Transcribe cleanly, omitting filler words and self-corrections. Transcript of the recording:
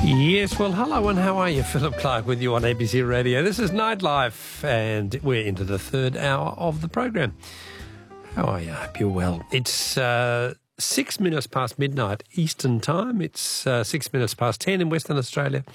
Yes, well, hello and how are you? Philip Clark with you on ABC Radio. This is Nightlife and we're into the third hour of the program. How are you? I hope you're well. It's 6 minutes past midnight Eastern Time. It's 6 minutes past 10 in Western Australia.